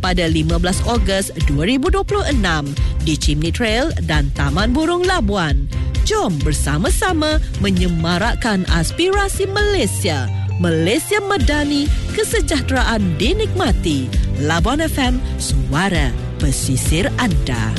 pada 15 Ogos 2026 di Chimney Trail dan Taman Burung Labuan. Jom bersama-sama menyemarakkan aspirasi Malaysia. Malaysia Madani, kesejahteraan dinikmati. Labuan FM, suara pesisir anda.